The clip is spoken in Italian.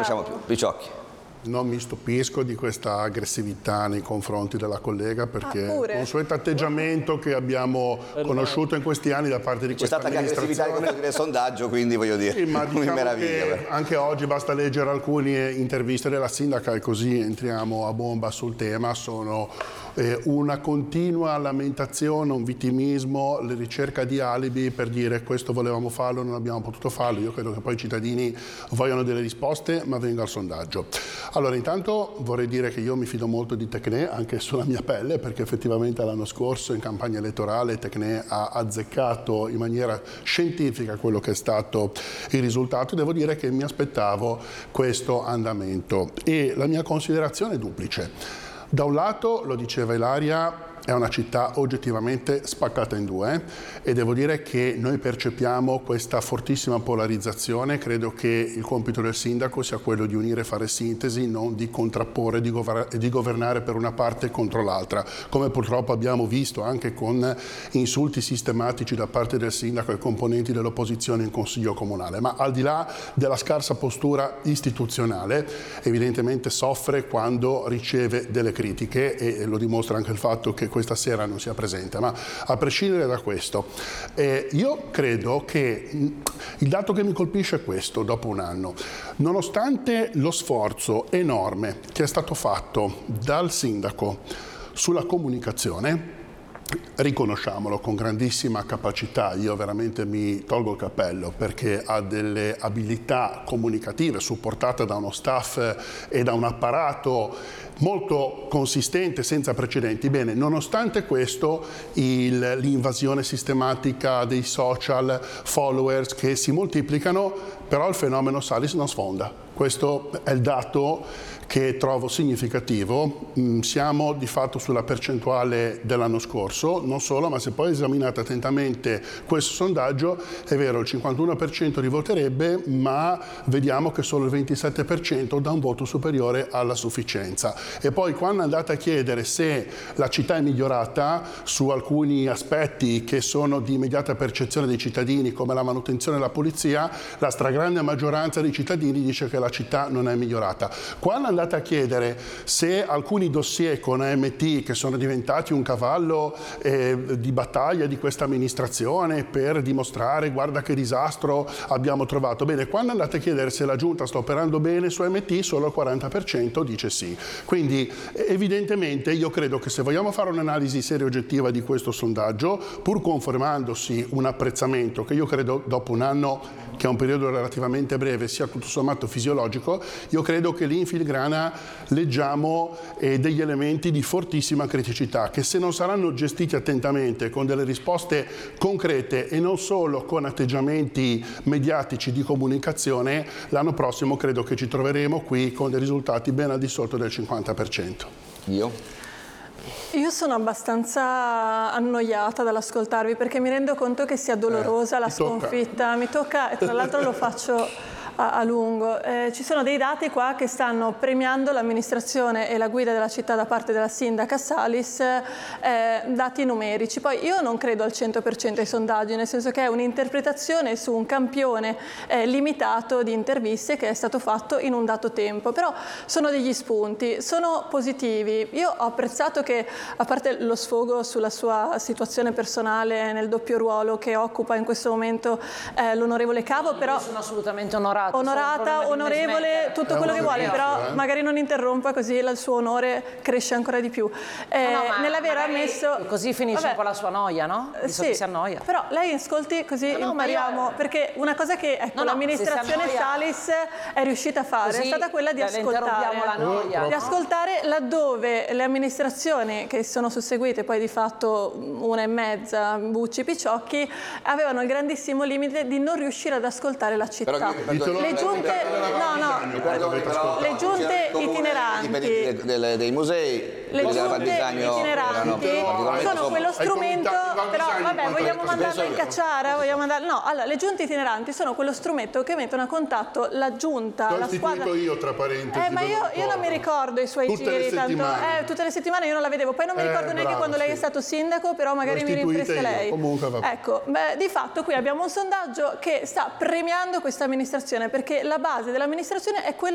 facciamo più. Picciocchi. Non mi stupisco di questa aggressività nei confronti della collega, perché il consueto atteggiamento che abbiamo conosciuto in questi anni da parte di questa amministrazione. C'è stata aggressività nei confronti del sondaggio, quindi voglio dire, sì, ma mi diciamo meraviglia. Che anche oggi basta leggere alcune interviste della sindaca e così entriamo a bomba sul tema. Sono una continua lamentazione, un vittimismo, la ricerca di alibi per dire questo volevamo farlo, non abbiamo potuto farlo. Io credo che poi i cittadini vogliano delle risposte, ma venga al sondaggio. Allora, intanto vorrei dire che io mi fido molto di Tecne, anche sulla mia pelle, perché effettivamente l'anno scorso in campagna elettorale Tecne ha azzeccato in maniera scientifica quello che è stato il risultato. Devo dire che mi aspettavo questo andamento e la mia considerazione è duplice. Da un lato, lo diceva Ilaria, è una città oggettivamente spaccata in due e devo dire che noi percepiamo questa fortissima polarizzazione. Credo che il compito del sindaco sia quello di unire e fare sintesi, non di contrapporre e di governare per una parte contro l'altra, come purtroppo abbiamo visto anche con insulti sistematici da parte del sindaco ai componenti dell'opposizione in Consiglio Comunale. Ma al di là della scarsa postura istituzionale, evidentemente soffre quando riceve delle critiche e lo dimostra anche il fatto che questa sera non sia presente. Ma a prescindere da questo, io credo che il dato che mi colpisce è questo, dopo un anno. Nonostante lo sforzo enorme che è stato fatto dal sindaco sulla comunicazione, riconosciamolo, con grandissima capacità, io veramente mi tolgo il cappello perché ha delle abilità comunicative supportate da uno staff e da un apparato molto consistente, senza precedenti. Bene, nonostante questo l'invasione sistematica dei social, followers che si moltiplicano, però il fenomeno Salis non sfonda. Questo è il dato che trovo significativo. Siamo di fatto sulla percentuale dell'anno scorso, non solo, ma se poi esaminate attentamente questo sondaggio, è vero, il 51% rivoterebbe, ma vediamo che solo il 27% dà un voto superiore alla sufficienza. E poi quando andate a chiedere se la città è migliorata su alcuni aspetti che sono di immediata percezione dei cittadini, come la manutenzione e la pulizia, la stragrande maggioranza dei cittadini dice che la città non è migliorata. Quando andate a chiedere se alcuni dossier con AMT, che sono diventati un cavallo di battaglia di questa amministrazione per dimostrare guarda che disastro abbiamo trovato, bene, quando andate a chiedere se la Giunta sta operando bene su AMT, solo il 40% dice sì. Quindi evidentemente io credo che se vogliamo fare un'analisi seria e oggettiva di questo sondaggio, pur confermandosi un apprezzamento che io credo dopo un anno, che è un periodo relativamente breve, sia tutto sommato fisiologico, io credo che lì in filigrana leggiamo degli elementi di fortissima criticità che, se non saranno gestiti attentamente con delle risposte concrete e non solo con atteggiamenti mediatici di comunicazione, l'anno prossimo credo che ci troveremo qui con dei risultati ben al di sotto del 50%. Io sono abbastanza annoiata dall'ascoltarvi perché mi rendo conto che sia dolorosa la sconfitta. Mi tocca, e tra l'altro lo faccio a lungo. Ci sono dei dati qua che stanno premiando l'amministrazione e la guida della città da parte della sindaca Salis, dati numerici. Poi io non credo al 100% ai sondaggi, nel senso che è un'interpretazione su un campione limitato di interviste che è stato fatto in un dato tempo, però sono degli spunti, sono positivi. Io ho apprezzato che, a parte lo sfogo sulla sua situazione personale nel doppio ruolo che occupa in questo momento l'onorevole Cavo, però sono assolutamente onorata, onorevole, tutto quello che vuole, però magari non interrompa, così il suo onore cresce ancora di più. Nell'aver ammesso... Così finisce un po' la sua noia, no? Sì, si annoia. Però lei ascolti così impariamo, perché una cosa che l'amministrazione Salis è riuscita a fare è stata quella di ascoltare laddove le amministrazioni che sono susseguite, poi di fatto una e mezza, Bucci, Picciocchi, avevano il grandissimo limite di non riuscire ad ascoltare la città. Le giunte itineranti, dei musei, le giunte itineranti sono quello strumento, però vabbè, vogliamo mandarlo in cacciara? No, allora, le giunte itineranti sono quello strumento che mettono a contatto la giunta, la squadra. Io, tra parentesi. Ma io non mi ricordo i suoi giri, tanto tutte le settimane io non la vedevo, poi non mi ricordo neanche quando lei è stato sindaco, però magari mi rinfresca lei. Ecco, di fatto qui abbiamo un sondaggio che sta premiando questa amministrazione, perché la base dell'amministrazione è quella